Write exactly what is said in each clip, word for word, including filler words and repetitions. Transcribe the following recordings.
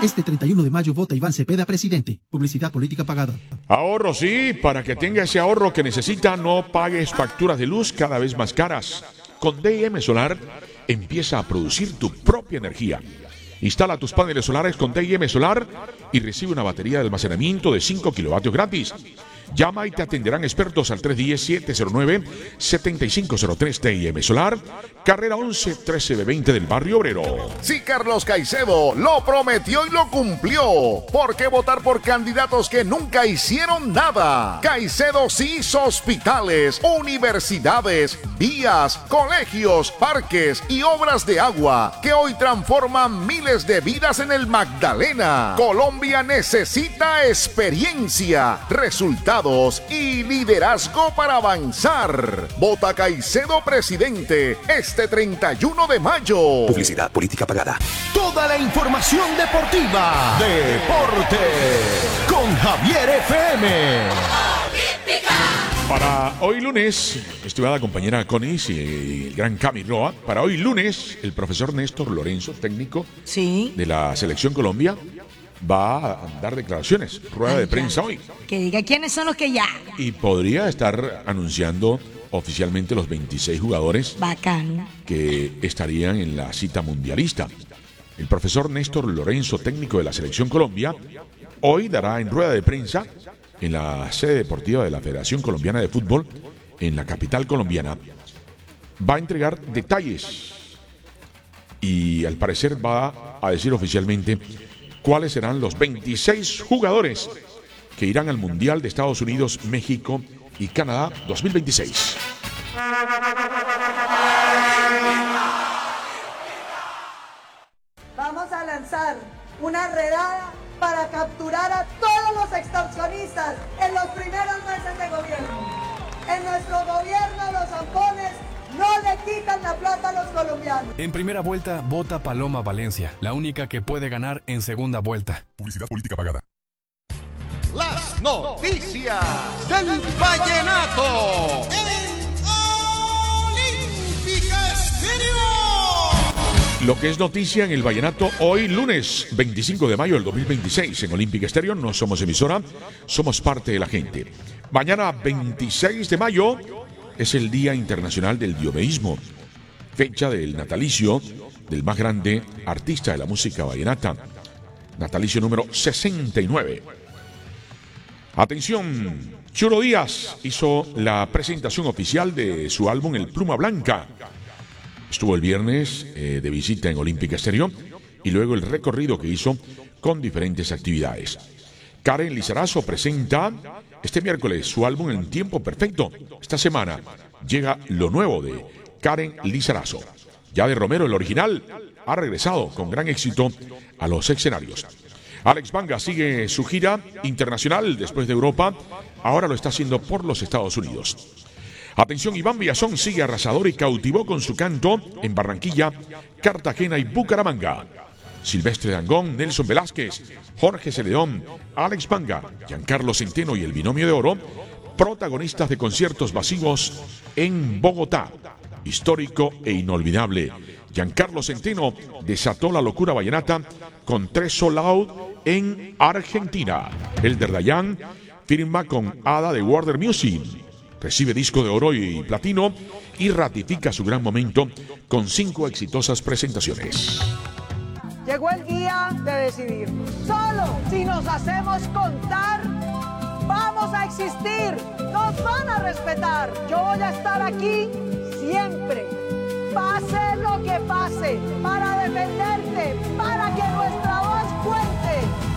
Este treinta y uno de mayo vota Iván Cepeda presidente. Publicidad política pagada. Ahorro, sí, para que tenga ese ahorro que necesita, no pagues facturas de luz cada vez más caras. Con D I M Solar, empieza a producir tu propia energía. Instala tus paneles solares con D I M Solar y recibe una batería de almacenamiento de cinco kilovatios gratis. Llama y te atenderán expertos al tres uno cero, siete cero nueve, siete cinco cero tres. D I M Solar, carrera once, trece B veinte del Barrio Obrero. Sí, Carlos Caicedo lo prometió y lo cumplió. ¿Por qué votar por candidatos que nunca hicieron nada? Caicedo sí hizo hospitales, universidades, vías, colegios, parques y obras de agua que hoy transforman miles de vidas en el Magdalena. Colombia necesita experiencia, resultados y liderazgo para avanzar. Vota Caicedo presidente este treinta y uno de mayo. Publicidad política pagada. Toda la información deportiva. Deporte con Javier F M. Para hoy lunes, estimada compañera Conis y el gran Cami Roa, para hoy lunes, el profesor Néstor Lorenzo, técnico sí. de la Selección Colombia, va a dar declaraciones, rueda Ay, de prensa ya. hoy. Que diga quiénes son los que ya. Y podría estar anunciando oficialmente los veintiséis jugadores Bacano. que estarían en la cita mundialista. El profesor Néstor Lorenzo, técnico de la Selección Colombia, hoy dará en rueda de prensa en la sede deportiva de la Federación Colombiana de Fútbol, en la capital colombiana. Va a entregar detalles y al parecer va a decir oficialmente cuáles serán los veintiséis jugadores que irán al Mundial de Estados Unidos, México y Canadá dos mil veintiséis. Vamos a lanzar una redada para capturar a todos los extorsionistas en los primeros meses de gobierno. En nuestro gobierno los zampones no le quitan la plata a los colombianos. En primera vuelta, vota Paloma Valencia, la única que puede ganar en segunda vuelta. Publicidad política pagada. Las noticias del vallenato. Olímpica Estéreo. Lo que es noticia en el vallenato hoy lunes veinticinco de mayo del dos mil veintiséis en Olímpica Estéreo. No somos emisora, somos parte de la gente. Mañana veintiséis de mayo es el Día Internacional del Diomeísmo, fecha del natalicio del más grande artista de la música vallenata, natalicio número sesenta y nueve. Atención, Churo Díaz hizo la presentación oficial de su álbum El Pluma Blanca. Estuvo el viernes eh, de visita en Olímpica Estéreo y luego el recorrido que hizo con diferentes actividades. Karen Lizarazo presenta este miércoles su álbum En Tiempo Perfecto. Esta semana llega lo nuevo de Karen Lizarazo. Yade Romero, el original, ha regresado con gran éxito a los escenarios. Alex Banga sigue su gira internacional después de Europa. Ahora lo está haciendo por los Estados Unidos. Atención, Iván Villazón sigue arrasador y cautivó con su canto en Barranquilla, Cartagena y Bucaramanga. Silvestre Dangond, Nelson Velázquez, Jorge Celedón, Alex Banga, Giancarlo Centeno y el Binomio de Oro, protagonistas de conciertos masivos en Bogotá. Histórico e inolvidable. Giancarlo Centeno desató la locura vallenata con tres sold out en Argentina. Elder Dayan firma con Ada de Warner Music. Recibe disco de oro y platino y ratifica su gran momento con cinco exitosas presentaciones. Llegó el día de decidir. Solo si nos hacemos contar, vamos a existir. Nos van a respetar. Yo voy a estar aquí siempre. Pase lo que pase, para defenderte, para que nuestra voz cuente.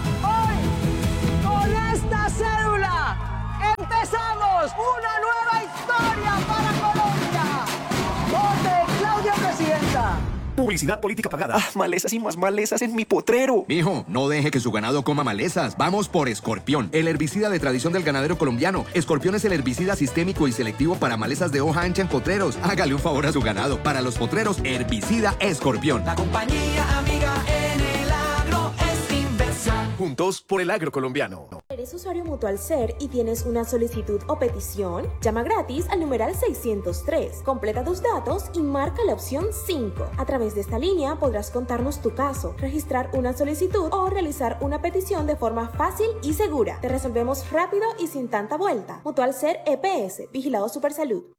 Hoy, con esta cédula, empezamos una nueva historia para Colombia. Vote Claudia Presidenta. Publicidad política pagada. Ah, malezas y más malezas en mi potrero. Mijo, no deje que su ganado coma malezas. Vamos por Escorpión, el herbicida de tradición del ganadero colombiano. Escorpión es el herbicida sistémico y selectivo para malezas de hoja ancha en potreros. Hágale un favor a su ganado. Para los potreros, herbicida Escorpión. La compañía amiga en el agro es Inversa. Juntos Unidos por el agro colombiano. ¿Eres usuario Mutual Ser y tienes una solicitud o petición? Llama gratis al numeral seiscientos tres, completa tus datos y marca la opción cinco. A través de esta línea podrás contarnos tu caso, registrar una solicitud o realizar una petición de forma fácil y segura. Te resolvemos rápido y sin tanta vuelta. Mutual Ser E P S, Vigilado Supersalud.